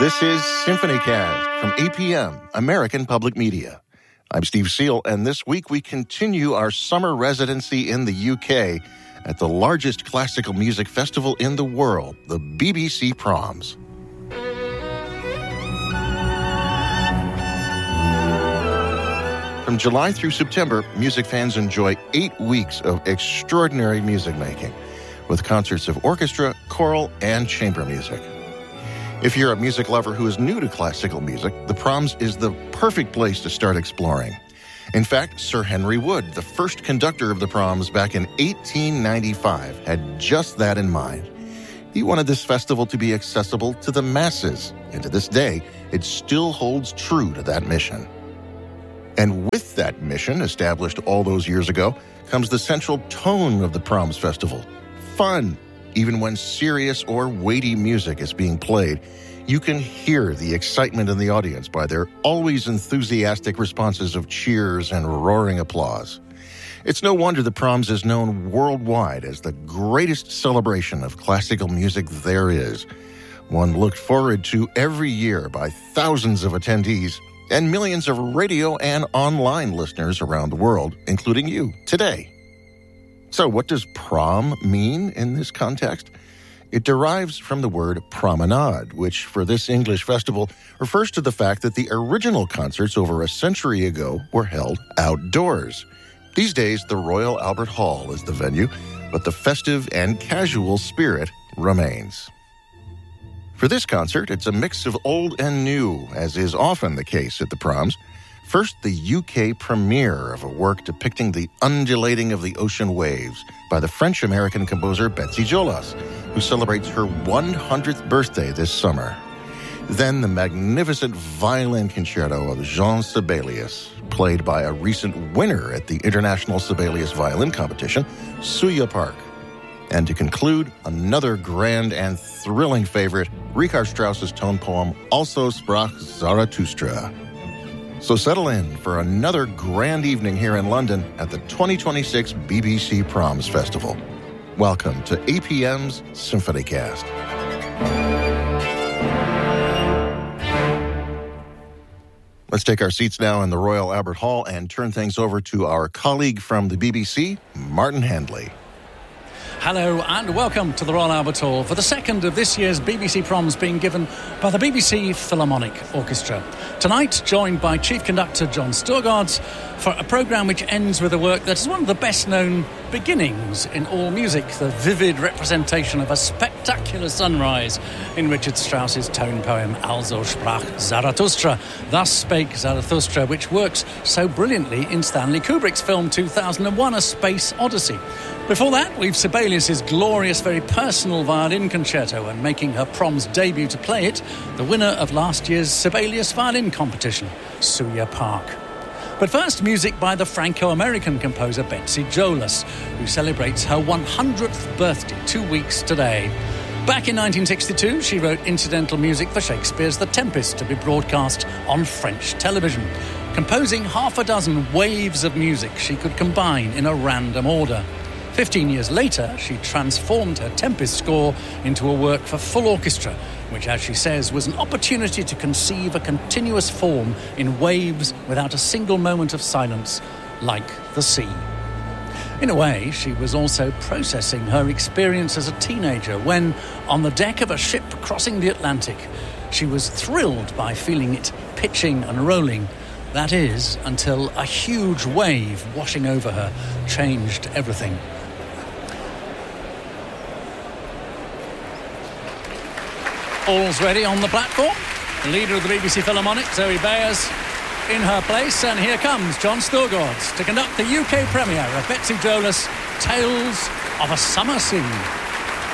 This is SymphonyCast from APM, American Public Media. I'm Steve Seal, and this week we continue our summer residency in the UK at the largest classical music festival in the world, the BBC Proms. From July through September, music fans enjoy 8 weeks of extraordinary music making, with concerts of orchestra, choral, and chamber music. If you're a music lover who is new to classical music, the Proms is the perfect place to start exploring. In fact, Sir Henry Wood, the first conductor of the Proms back in 1895, had just that in mind. He wanted this festival to be accessible to the masses, and to this day, it still holds true to that mission. And with that mission, established all those years ago, comes the central tone of the Proms Festival: fun. Even when serious or weighty music is being played, you can hear the excitement in the audience by their always enthusiastic responses of cheers and roaring applause. It's no wonder the Proms is known worldwide as the greatest celebration of classical music there is. One looked forward to every year by thousands of attendees and millions of radio and online listeners around the world, including you today. So what does prom mean in this context? It derives from the word promenade, which for this English festival refers to the fact that the original concerts over a century ago were held outdoors. These days, the Royal Albert Hall is the venue, but the festive and casual spirit remains. For this concert, it's a mix of old and new, as is often the case at the Proms. First, the UK premiere of a work depicting the undulating of the ocean waves by the French-American composer Betsy Jolas, who celebrates her 100th birthday this summer. Then the magnificent violin concerto of Jean Sibelius, played by a recent winner at the International Sibelius Violin Competition, Suya Park. And to conclude, another grand and thrilling favorite, Richard Strauss's tone poem, Also sprach Zarathustra. So settle in for another grand evening here in London at the 2026 BBC Proms Festival. Welcome to APM's SymphonyCast. Let's take our seats now in the Royal Albert Hall and turn things over to our colleague from the BBC, Martin Handley. Hello and welcome to the Royal Albert Hall for the second of this year's BBC Proms being given by the BBC Philharmonic Orchestra. Tonight, joined by Chief Conductor John Storgårds for a programme which ends with a work that is one of the best-known beginnings in all music, the vivid representation of a spectacular sunrise in Richard Strauss's tone poem Also sprach Zarathustra, Thus Spake Zarathustra, which works so brilliantly in Stanley Kubrick's film 2001, A Space Odyssey. Before that, we've Sibelius's glorious, very personal violin concerto, and making her Proms debut to play it, the winner of last year's Sibelius violin competition, Suya Park. But first, music by the Franco-American composer Betsy Jolas, who celebrates her 100th birthday 2 weeks today. Back in 1962, she wrote incidental music for Shakespeare's The Tempest to be broadcast on French television, composing half a dozen waves of music she could combine in a random order. 15 years later, she transformed her Tempest score into a work for full orchestra, which, as she says, was an opportunity to conceive a continuous form in waves without a single moment of silence, like the sea. In a way, she was also processing her experience as a teenager when, on the deck of a ship crossing the Atlantic, she was thrilled by feeling it pitching and rolling. That is, until a huge wave washing over her changed everything. All's ready on the platform. The leader of the BBC Philharmonic, Zoe Bayers, in her place. And here comes John Storgårds to conduct the UK premiere of Betsy Jolas' Tales of a Summer Sea.